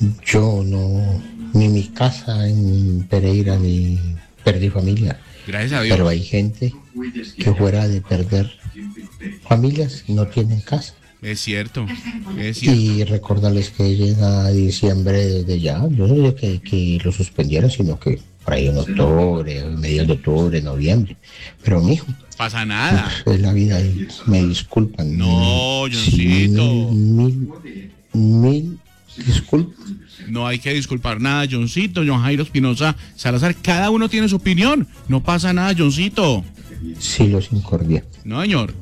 Yo no, ni mi casa en Pereira, ni perdí familia. Gracias a Dios. Pero hay gente que fuera de perder familias no tienen casa. Es cierto, es cierto. Y recordarles que llega diciembre desde ya. Yo no digo que lo suspendieran, sino que por ahí en octubre, mediados de octubre, noviembre. Pero mijo, Pasa nada. es la vida y me disculpan. No, Sí, Johncito. mil disculpas. No hay que disculpar nada, Johncito, John Jairo Espinosa Salazar. Cada uno tiene su opinión. No pasa nada, Johncito. Sí, los incordia. No, señor.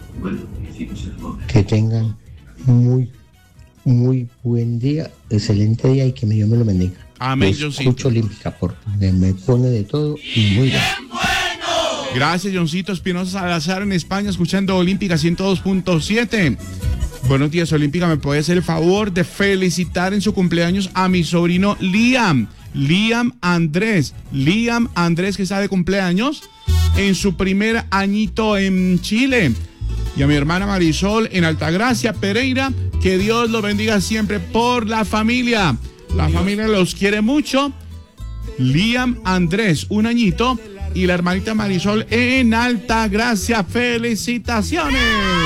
Que tengan muy buen día, excelente día y que Dios me lo bendiga. Amén, Johncito. Escucho Olímpica porque me pone de todo y muy bien. Gracias, Johncito Espinosa Salazar en España, escuchando Olímpica 102.7. Buenos días, Olímpica. ¿Me puede hacer el favor de felicitar en su cumpleaños a mi sobrino Liam Andrés, que está de cumpleaños en su primer añito en Chile? Y a mi hermana Marisol en Altagracia, Pereira, que Dios los bendiga siempre por la familia. La familia los quiere mucho. Liam Andrés, un añito, y la hermanita Marisol en Altagracia. ¡Felicitaciones!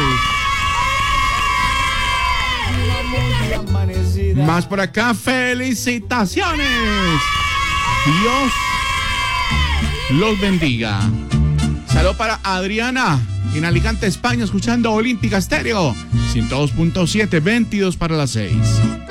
Más por acá, felicitaciones. Dios los bendiga. Saludos para Adriana en Alicante, España, escuchando Olímpica Estéreo 102.7, 22 para las 6.